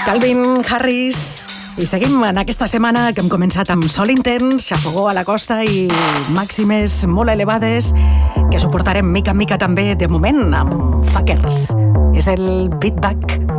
Calvin Harris. I seguim en aquesta setmana que hem començat amb sol intens, xafogó a la costa i màximes molt elevades que suportarem mica en mica també de moment amb Fuckers. És el Beat Back.